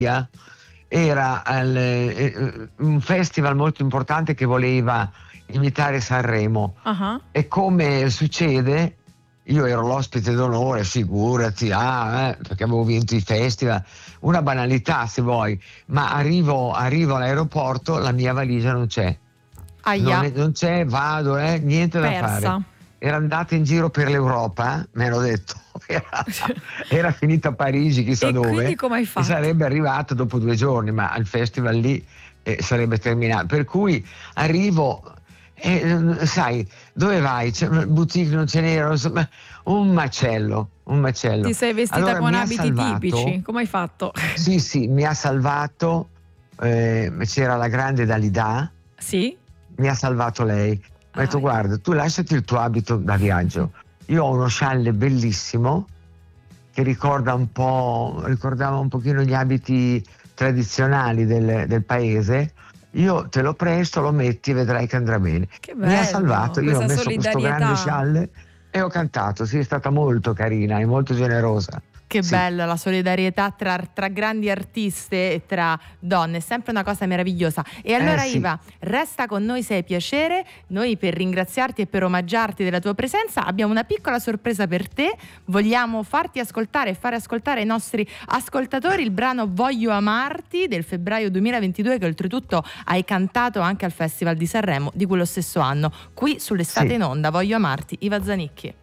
era un festival molto importante che voleva imitare Sanremo. E come succede, io ero l'ospite d'onore, figurati, perché avevo vinto i festival, una banalità se vuoi, ma arrivo all'aeroporto, la mia valigia non c'è. Non c'è, vado, niente da fare. Era andata in giro per l'Europa, mi hanno detto, era finita a Parigi, chissà e dove. Quindi come hai fatto? E sarebbe arrivata dopo 2 giorni, ma al festival lì sarebbe terminato. Per cui arrivo e sai, dove vai? Boutique non ce n'era, insomma, un macello. Ti sei vestita con abiti tipici? Come hai fatto? Sì, mi ha salvato, c'era la grande Dalida. Sì? Mi ha salvato lei. Mi ha detto: guarda, tu lasciati il tuo abito da viaggio. Io ho uno scialle bellissimo che ricordava un pochino gli abiti tradizionali del paese. Io te lo presto, lo metti e vedrai che andrà bene. Che bello, mi ha salvato, io ho messo solidarietà. questo grande scialle e ho cantato. Sì, è stata molto carina e molto generosa. Che bella la solidarietà tra grandi artiste e tra donne, è sempre una cosa meravigliosa. E allora Iva, resta con noi se hai piacere. Noi, per ringraziarti e per omaggiarti della tua presenza, abbiamo una piccola sorpresa per te. Vogliamo farti ascoltare e fare ascoltare ai nostri ascoltatori il brano Voglio amarti del febbraio 2022, che oltretutto hai cantato anche al Festival di Sanremo di quello stesso anno. Qui sull'Estate in Onda, Voglio amarti, Iva Zanicchi.